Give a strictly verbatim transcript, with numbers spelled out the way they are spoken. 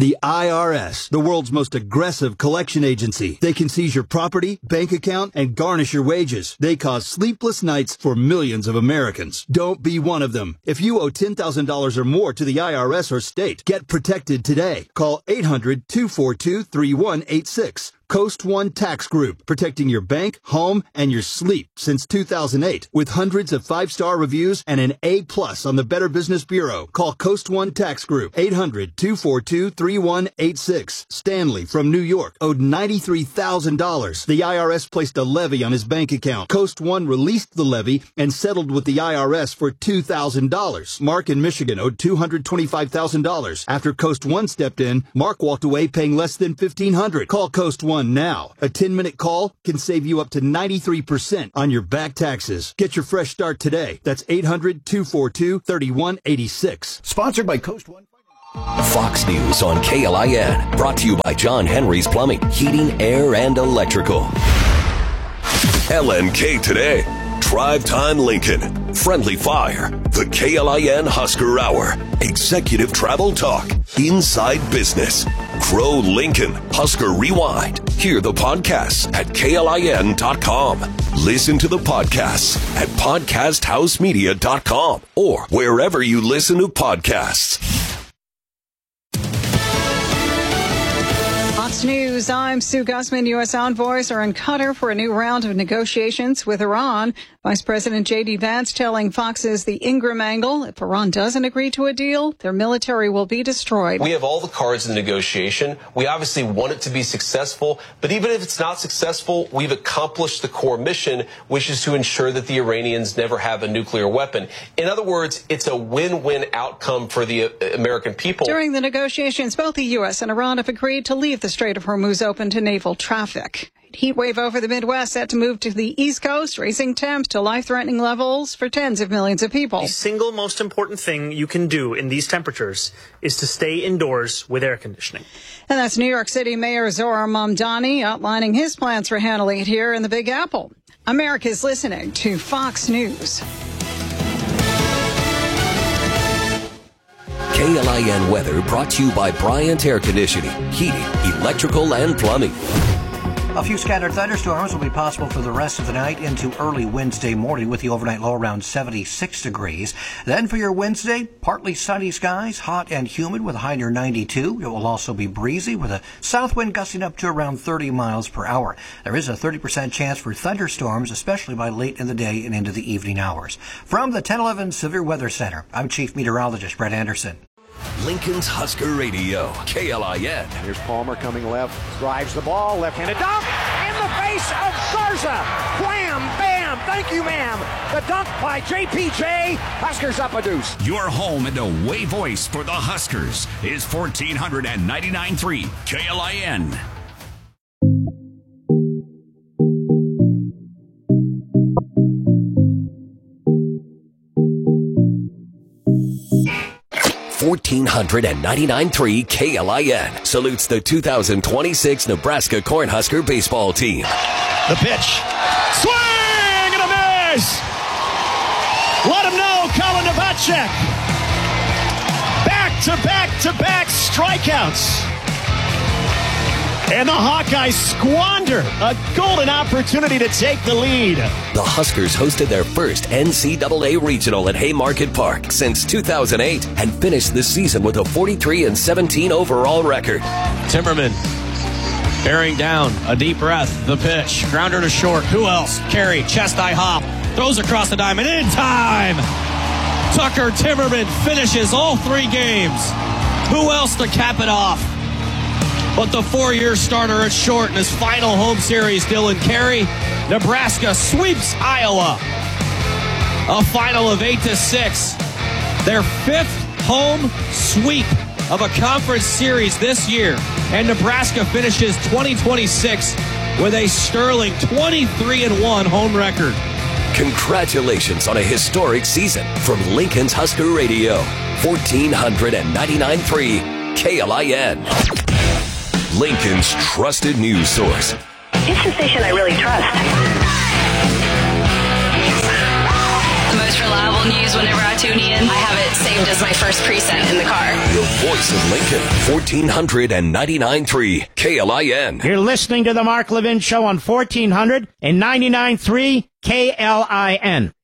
The I R S, the world's most aggressive collection agency. They can seize your property, bank account, and garnish your wages. They cause sleepless nights for millions of Americans. Don't be one of them. If you owe ten thousand dollars or more to the I R S or state, get protected today. Call eight hundred, two four two, three one eight six. Coast One Tax Group, protecting your bank, home, and your sleep since two thousand eight. With hundreds of five-star reviews and an A plus on the Better Business Bureau. Call Coast One Tax Group, eight hundred, two four two, three one eight six. Stanley from New York owed ninety-three thousand dollars. The I R S placed a levy on his bank account. Coast One released the levy and settled with the I R S for two thousand dollars. Mark in Michigan owed two hundred twenty-five thousand dollars. After Coast One stepped in, Mark walked away paying less than fifteen hundred dollars. Call Coast One now. A ten-minute call can save you up to ninety-three percent on your back taxes. Get your fresh start today. That's eight hundred, two four two, three one eight six. Sponsored by Coast One. Fox News on K L I N. Brought to you by John Henry's Plumbing, Heating, Air, and Electrical. L N K Today. Drive Time Lincoln. Friendly Fire. The K L I N Husker Hour. Executive Travel Talk. Inside Business. Crow Lincoln. Husker Rewind. Hear the podcasts at K L I N dot com. Listen to the podcasts at podcast house media dot com or wherever you listen to podcasts. Fox News, I'm Sue Gussman. U S envoys are in Qatar for a new round of negotiations with Iran. Vice President J D. Vance telling Fox's The Ingram Angle, if Iran doesn't agree to a deal, their military will be destroyed. We have all the cards in the negotiation. We obviously want it to be successful, but even if it's not successful, we've accomplished the core mission, which is to ensure that the Iranians never have a nuclear weapon. In other words, it's a win-win outcome for the American people. During the negotiations, both the U S and Iran have agreed to leave the Strait of Hormuz open to naval traffic. Heat wave over the Midwest set to move to the East Coast, raising temps to life-threatening levels for tens of millions of people. The single most important thing you can do in these temperatures is to stay indoors with air conditioning. And that's New York City Mayor Zohar Mamdani outlining his plans for handling it here in the Big Apple. America's listening to Fox News. K L I N weather brought to you by Bryant Air Conditioning, Heating, Electrical, and Plumbing. A few scattered thunderstorms will be possible for the rest of the night into early Wednesday morning with the overnight low around seventy-six degrees. Then for your Wednesday, partly sunny skies, hot and humid with a high near ninety-two. It will also be breezy with a south wind gusting up to around thirty miles per hour. There is a thirty percent chance for thunderstorms, especially by late in the day and into the evening hours. From the ten eleven Severe Weather Center, I'm Chief Meteorologist Brett Anderson. Lincoln's Husker Radio, K L I N. Here's Palmer coming left, drives the ball, left-handed dunk, in the face of Garza. Wham, bam, thank you, ma'am. The dunk by J P J. Huskers up a deuce. Your home and away voice for the Huskers is fourteen ninety-nine point three K L I N. fourteen ninety-nine point three K L I N salutes the two thousand twenty-six Nebraska Cornhusker baseball team. The pitch. Swing and a miss! Let him know, Colin Novacek. Back to back to back strikeouts. And the Hawkeyes squander a golden opportunity to take the lead. The Huskers hosted their first N C double A regional at Haymarket Park since two thousand eight and finished the season with a forty-three and seventeen overall record. Timmerman bearing down, a deep breath, the pitch, grounder to short. Who else? Carey, chest high hop, throws across the diamond in time. Tucker Timmerman finishes all three games. Who else to cap it off but the four-year starter at short in his final home series, Dylan Carey? Nebraska sweeps Iowa. A final of eight to six. Their fifth home sweep of a conference series this year. And Nebraska finishes twenty twenty-six with a sterling twenty-three and one home record. Congratulations on a historic season from Lincoln's Husker Radio. fourteen ninety-nine point three K L I N. Lincoln's trusted news source. It's the station I really trust. The most reliable local news whenever I tune in. I have it saved as my first preset in the car. The voice of Lincoln, fourteen ninety-nine point three K L I N. You're listening to the Mark Levin Show on fourteen ninety-nine point three K L I N.